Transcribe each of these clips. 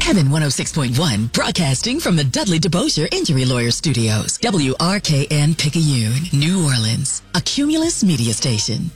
Heaven 106.1, broadcasting from the Dudley DeBosier Injury Lawyer Studios. WRKN Picayune, New Orleans, a Cumulus media station.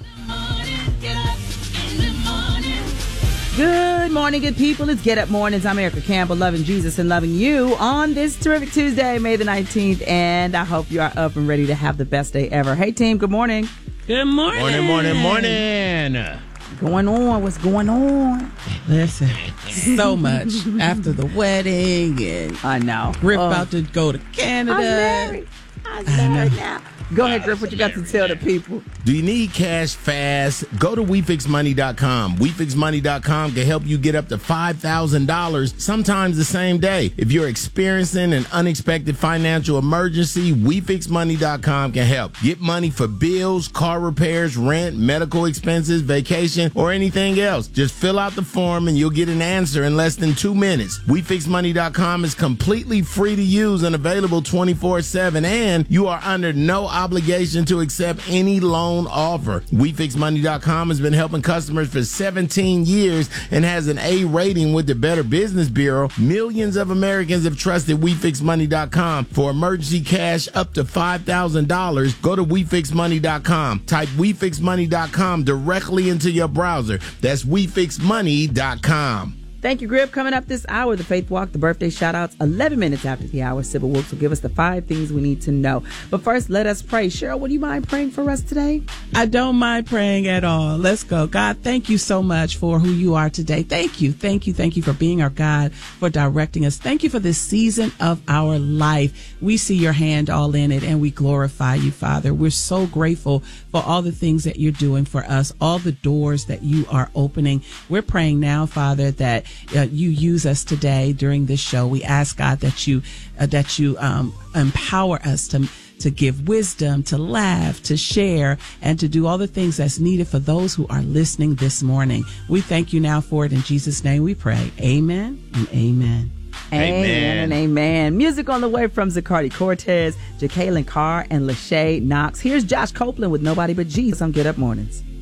Good morning, good people. It's Get Up Mornings. I'm Erica Campbell, loving Jesus and loving you on this terrific Tuesday, May the 19th. And I hope you are up and ready to have the best day ever. Hey, team, good morning. Good morning. Morning. Going on? What's going on? Listen, so much after the wedding, and I know. Griff about to go to Canada. I'm married now. Go ahead, Griff. What you got to tell the people? Do you need cash fast? Go to WeFixMoney.com. WeFixMoney.com can help you get up to $5,000 sometimes the same day. If you're experiencing an unexpected financial emergency, WeFixMoney.com can help. Get money for bills, car repairs, rent, medical expenses, vacation, or anything else. Just fill out the form and you'll get an answer in less than 2 minutes. WeFixMoney.com is completely free to use and available 24/7, and you are under no obligation to accept any loan offer. WeFixMoney.com has been helping customers for 17 years and has an A rating with the Better Business Bureau. Millions of Americans have trusted WeFixMoney.com for emergency cash up to $5,000. Go to WeFixMoney.com. Type WeFixMoney.com directly into your browser. That's WeFixMoney.com. Thank you, Grip. Coming up this hour, the Faith Walk, the birthday shout-outs, 11 minutes after the hour. Sybil Wilkes will give us the 5 things we need to know. But first, let us pray. Cheryl, would you mind praying for us today? I don't mind praying at all. Let's go. God, thank you so much for who you are today. Thank you for being our God, for directing us. Thank you for this season of our life. We see your hand all in it, and we glorify you, Father. We're so grateful for all the things that you're doing for us, all the doors that you are opening. We're praying now, Father, that you use us today during this show. We ask, God, that you empower us to give wisdom, to laugh, to share, and to do all the things that's needed for those who are listening this morning. We thank you now for it. In Jesus' name we pray. Amen and amen. Amen and amen. Music on the way from Zacardi Cortez, Jacqueline Carr, and Lachey Knox. Here's Josh Copeland with Nobody But Jesus on Get Up Mornings.